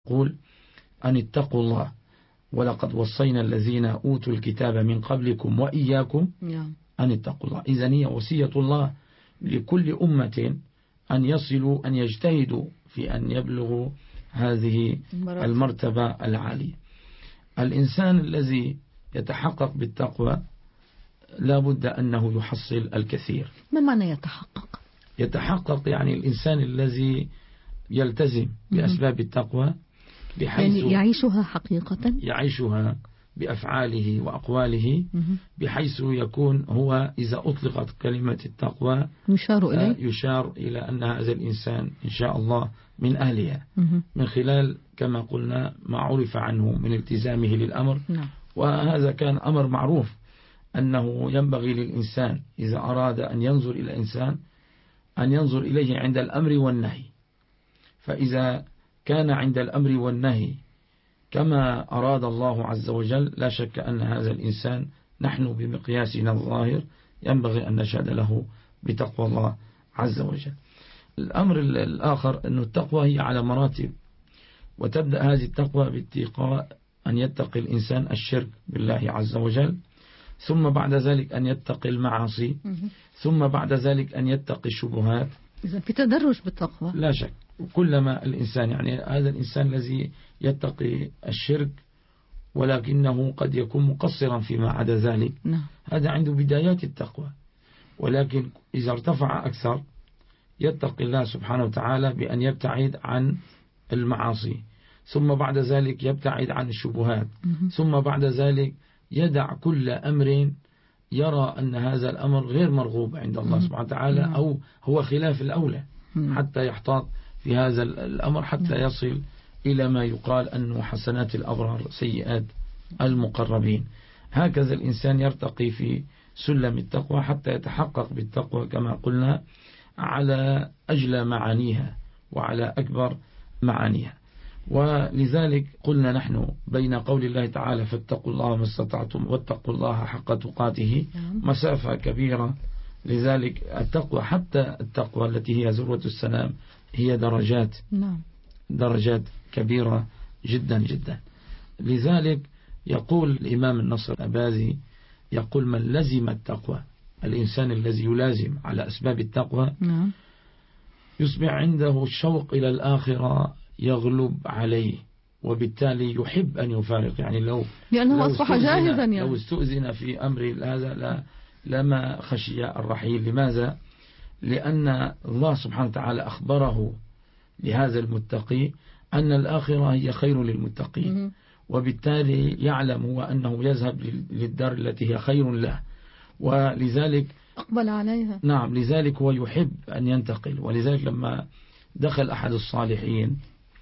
قول أن اتقوا الله ولقد وصينا الذين أوتوا الكتاب من قبلكم وإياكم أن اتقوا الله. إذن هي وصية الله لكل أمة أن يصلوا أن يجتهدوا في أن يبلغوا هذه المرتبة العالية. الإنسان الذي يتحقق بالتقوى لا بد أنه يحصل الكثير. ما معنى يتحقق؟ يتحقق يعني الإنسان الذي يلتزم بأسباب التقوى بحيث يعني يعيشها حقيقة، يعيشها بأفعاله وأقواله بحيث يكون هو إذا أطلقت كلمة التقوى يشار إلى أن هذا الإنسان إن شاء الله من أهلها من خلال كما قلنا ما عرف عنه من التزامه للأمر. وهذا كان أمر معروف أنه ينبغي للإنسان إذا أراد أن ينظر إلى إنسان أن ينظر إليه عند الأمر والنهي. فإذا كان عند الأمر والنهي كما أراد الله عز وجل لا شك أن هذا الإنسان نحن بمقياسنا الظاهر ينبغي أن نشهد له بتقوى الله عز وجل. الأمر الآخر أن التقوى هي على مراتب، وتبدأ هذه التقوى باتقاء أن يتقي الإنسان الشرك بالله عز وجل، ثم بعد ذلك أن يتقي المعاصي، ثم بعد ذلك أن يتقي الشبهات. إذا في تدرج بالتقوى لا شك. كلما الإنسان يعني هذا الإنسان الذي يتقي الشرك ولكنه قد يكون مقصرا فيما عدا ذلك هذا عنده بدايات التقوى، ولكن إذا ارتفع أكثر يتقي الله سبحانه وتعالى بأن يبتعد عن المعاصي، ثم بعد ذلك يبتعد عن الشبهات، ثم بعد ذلك يدع كل أمر يرى أن هذا الأمر غير مرغوب عند الله سبحانه وتعالى أو هو خلاف الأولى حتى يحتاط في هذا الأمر حتى يصل إلى ما يقال أنه حسنات الأبرار سيئات المقربين. هكذا الإنسان يرتقي في سلم التقوى حتى يتحقق بالتقوى كما قلنا على أجلى معانيها وعلى أكبر معانيها. ولذلك قلنا نحن بين قول الله تعالى فاتقوا الله ما استطعتم واتقوا الله حق تقاته مسافة كبيرة. لذلك التقوى حتى التقوى التي هي ذروة السلام هي درجات درجات كبيرة جدا جدا. لذلك يقول الإمام النصر الأباذي يقول من لزم التقوى، الإنسان الذي يلازم على أسباب التقوى يصبح عنده الشوق إلى الآخرة يغلب عليه، وبالتالي يحب أن يفارق. يعني لأنه أصبح جاهزا يعني. لو استؤذن في أمر هذا لما خشي الرحيل. لماذا؟ لأن الله سبحانه وتعالى أخبره لهذا المتقي أن الآخرة هي خير للمتقين، وبالتالي يعلم هو أنه يذهب للدار التي هي خير له، ولذلك أقبل عليها. نعم، لذلك هو يحب أن ينتقل. ولذلك لما دخل أحد الصالحين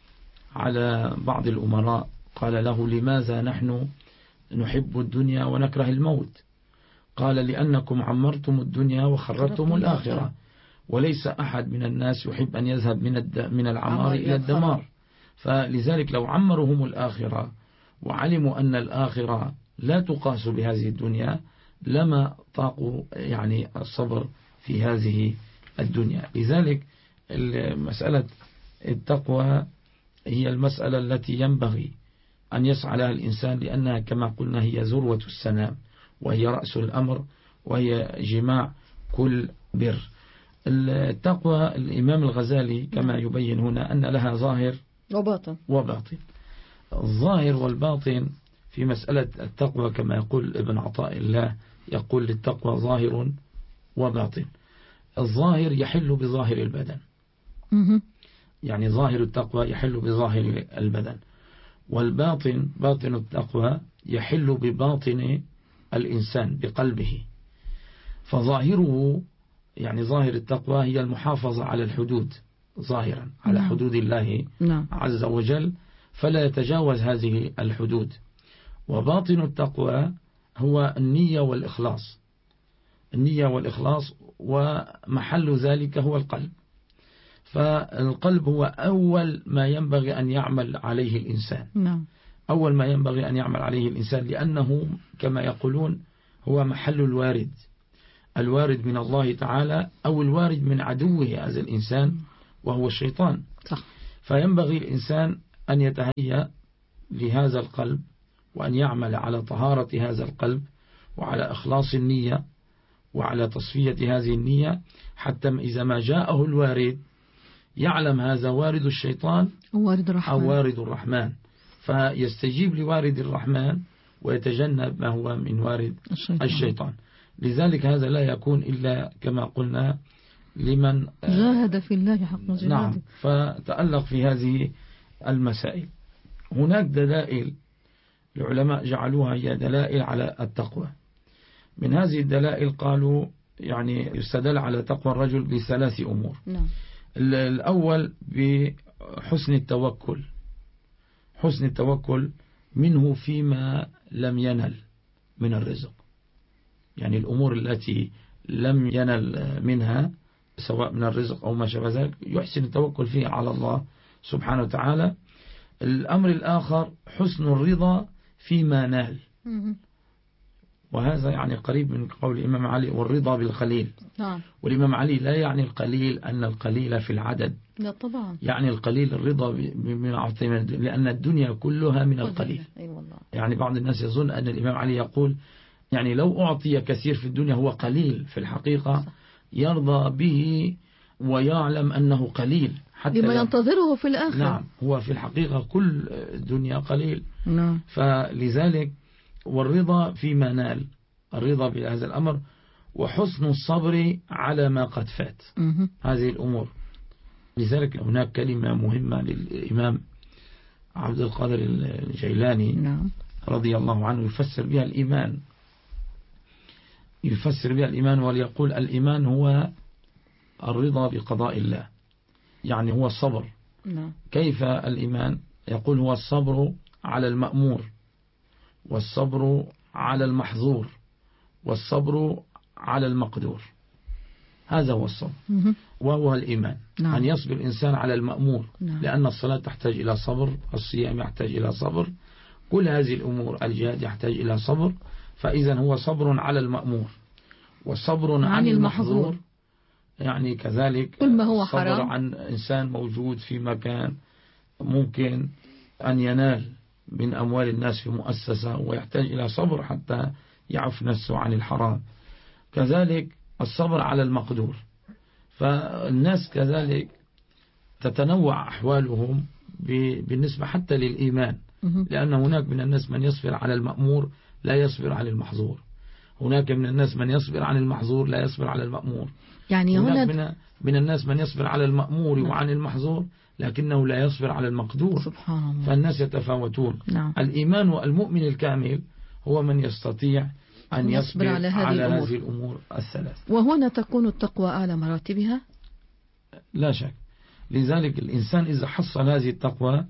على بعض الأمراء قال له لماذا نحن نحب الدنيا ونكره الموت؟ قال لأنكم عمرتم الدنيا وخربتم الآخرة، وليس أحد من الناس يحب أن يذهب من العمار إلى الدمار. فلذلك لو عمرهم الآخرة وعلموا أن الآخرة لا تقاس بهذه الدنيا لما طاقوا يعني الصبر في هذه الدنيا. لذلك مسألة التقوى هي المسألة التي ينبغي أن يسعى لها الإنسان، لأنها كما قلنا هي ذروة السنام وهي رأس الأمر وهي جماع كل بر. التقوى الإمام الغزالي كما يبين هنا أن لها ظاهر وباطن. الظاهر والباطن في مسألة التقوى كما يقول ابن عطاء الله يقول للتقوى ظاهر وباطن. الظاهر يحل بظاهر البدن، يعني ظاهر التقوى يحل بظاهر البدن، والباطن باطن التقوى يحل بباطن الإنسان بقلبه. فظاهره يعني ظاهر التقوى هي المحافظة على الحدود ظاهرا على حدود الله عز وجل فلا يتجاوز هذه الحدود. وباطن التقوى هو النية والإخلاص، النية والإخلاص، ومحل ذلك هو القلب. فالقلب هو أول ما ينبغي أن يعمل عليه الإنسان، أول ما ينبغي أن يعمل عليه الإنسان، لأنه كما يقولون هو محل الوارد من الله تعالى أو الوارد من عدوه هذا الإنسان وهو الشيطان. صح. فينبغي الإنسان أن يتهيأ لهذا القلب وأن يعمل على طهارة هذا القلب وعلى إخلاص النية وعلى تصفية هذه النية، حتى إذا ما جاءه الوارد يعلم هذا وارد الشيطان أو وارد الرحمن، فيستجيب لوارد الرحمن ويتجنب ما هو من وارد الشيطان. لذلك هذا لا يكون إلا كما قلنا لمن جاهد في الله حق جهاده. نعم، فتألق في هذه المسائل. هناك دلائل العلماء جعلوها هي دلائل على التقوى. من هذه الدلائل قالوا يعني يستدل على تقوى الرجل بثلاث أمور. نعم. الأول بحسن التوكل، حسن التوكل منه فيما لم ينل من الرزق، يعني الأمور التي لم ينل منها سواء من الرزق أو ما شابه ذلك يحسن التوكل فيه على الله سبحانه وتعالى. الأمر الآخر حسن الرضا فيما نال، وهذا يعني قريب من قول الإمام علي والرضا بالقليل. نعم. والإمام علي لا يعني القليل أن القليل في العدد، لا طبعا، يعني القليل الرضا لأن الدنيا كلها من القليل. يعني بعض الناس يظن أن الإمام علي يقول يعني لو أعطي كثير في الدنيا هو قليل، في الحقيقة يرضى به ويعلم أنه قليل حتى لما ينتظره في الآخر. نعم، هو في الحقيقة كل الدنيا قليل. نعم. فلذلك والرضا فيما نال، الرضا بهذا الأمر، وحسن الصبر على ما قد فات. هذه الأمور. لذلك هناك كلمة مهمة للإمام عبد القادر الجيلاني نعم. رضي الله عنه يفسر بها الإيمان، وليقول الإيمان هو الرضا بقضاء الله، يعني هو الصبر. نعم. كيف الإيمان؟ يقول هو الصبر على المأمور، والصبر على المحظور، والصبر على المقدور. هذا هو الصبر وهو الإيمان. نعم. أن يصبر الإنسان على المأمور. نعم. لأن الصلاة تحتاج إلى صبر، الصيام يحتاج إلى صبر، كل هذه الأمور، الجهاد يحتاج إلى صبر. فإذا هو صبر على المأمور وصبر عن المحظور، يعني كذلك كل ما هو صبر حرام. عن إنسان موجود في مكان ممكن أن ينال من أموال الناس في مؤسسة ويحتاج إلى صبر حتى يعف نفسه عن الحرام. كذلك الصبر على المقدور. فالناس كذلك تتنوع أحوالهم بالنسبة حتى للإيمان، لأن هناك من الناس من يصبر على المأمور لا يصبر على المحظور، هناك من الناس من يصبر عن المحظور لا يصبر على المأمور، يعني هناك من الناس من يصبر على المأمور وعن المحظور لكنه لا يصبر على المقدور. سبحان الله. فالناس يتفاوتون. نعم. الإيمان والمؤمن الكامل هو من يستطيع أن يصبر على هذه الأمور الثلاث. وهنا تكون التقوى أعلى مراتبها لا شك. لذلك الإنسان إذا حصل هذه التقوى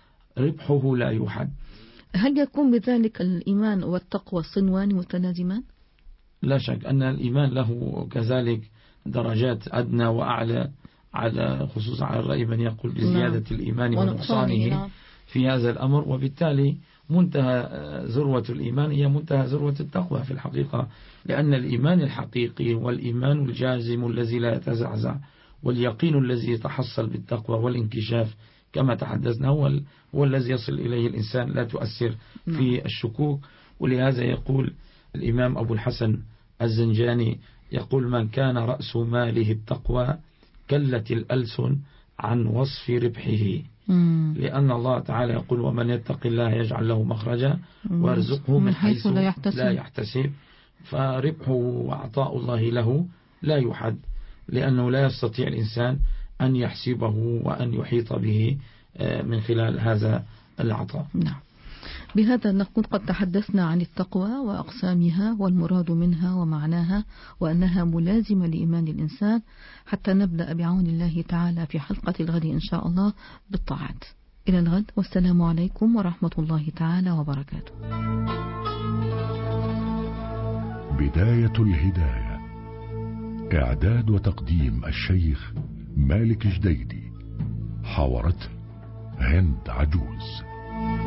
ربحه لا يحد. هل يكون بذلك الإيمان والتقوى صنوان متلازمان؟ لا شك أن الإيمان له كذلك درجات أدنى وأعلى، على خصوصا على الرأي من يقول بزيادة الإيمان ونقصانه في هذا الأمر. وبالتالي منتهى ذروة الإيمان هي منتهى ذروة التقوى في الحقيقة، لأن الإيمان الحقيقي والإيمان الجازم الذي لا يتزعزع واليقين الذي يتحصل بالتقوى والانكشاف كما تحدثنا هو الذي يصل إليه الإنسان، لا تؤثر في الشكوك. ولهذا يقول الإمام أبو الحسن الزنجاني يقول من كان رأس ماله التقوى كلت الألسن عن وصف ربحه. لأن الله تعالى يقول ومن يتق الله يجعل له مخرجا ويرزقه من حيث لا يحتسب. فربحه وعطاء الله له لا يحد، لأنه لا يستطيع الإنسان أن يحسبه وأن يحيط به من خلال هذا العطاء. نعم. بهذا نكون قد تحدثنا عن التقوى وأقسامها والمراد منها ومعناها، وأنها ملازمة لإيمان الإنسان، حتى نبدأ بعون الله تعالى في حلقة الغد إن شاء الله بالطاعات. إلى الغد، والسلام عليكم ورحمة الله تعالى وبركاته. بداية الهداية، إعداد وتقديم الشيخ مالك جديدي، حاورته هند عجوز.